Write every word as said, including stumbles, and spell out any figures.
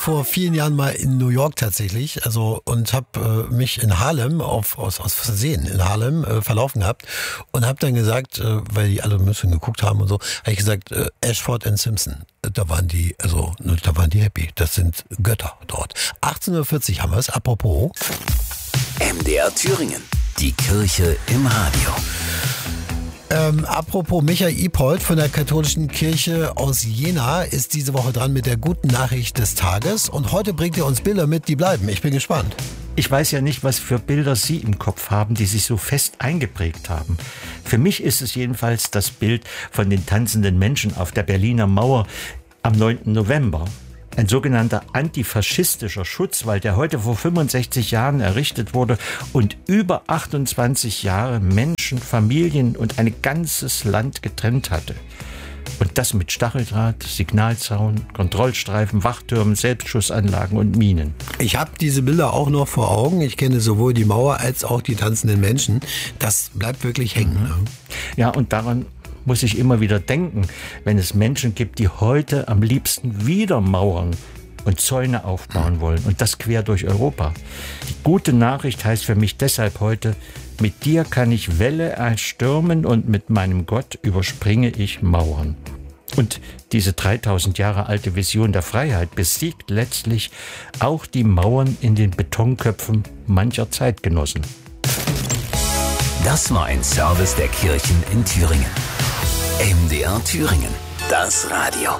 Vor vielen Jahren mal in New York tatsächlich, also und habe äh, mich in Harlem auf aus, aus Versehen in Harlem äh, verlaufen gehabt und habe dann gesagt, äh, weil die alle ein bisschen geguckt haben und so, habe ich gesagt, äh, Ashford and Simpson. Da waren die, also da waren die happy. Das sind Götter dort. achtzehn Uhr vierzig haben wir es. Apropos M D R Thüringen. Die Kirche im Radio. Ähm, apropos Michael Ipold von der katholischen Kirche aus Jena ist diese Woche dran mit der guten Nachricht des Tages und heute bringt er uns Bilder mit, die bleiben. Ich bin gespannt. Ich weiß ja nicht, was für Bilder Sie im Kopf haben, die sich so fest eingeprägt haben. Für mich ist es jedenfalls das Bild von den tanzenden Menschen auf der Berliner Mauer am neunten November. Ein sogenannter antifaschistischer Schutzwall, der heute vor fünfundsechzig Jahren errichtet wurde und über achtundzwanzig Jahre Menschen, Familien und ein ganzes Land getrennt hatte. Und das mit Stacheldraht, Signalzaun, Kontrollstreifen, Wachtürmen, Selbstschussanlagen und Minen. Ich habe diese Bilder auch noch vor Augen. Ich kenne sowohl die Mauer als auch die tanzenden Menschen. Das bleibt wirklich hängen. Mhm. Ne? Ja, und daran muss ich immer wieder denken, wenn es Menschen gibt, die heute am liebsten wieder Mauern und Zäune aufbauen wollen und das quer durch Europa. Die gute Nachricht heißt für mich deshalb heute, mit dir kann ich Wälle erstürmen und mit meinem Gott überspringe ich Mauern. Und diese dreitausend Jahre alte Vision der Freiheit besiegt letztlich auch die Mauern in den Betonköpfen mancher Zeitgenossen. Das war ein Service der Kirchen in Thüringen. M D R Thüringen, das Radio.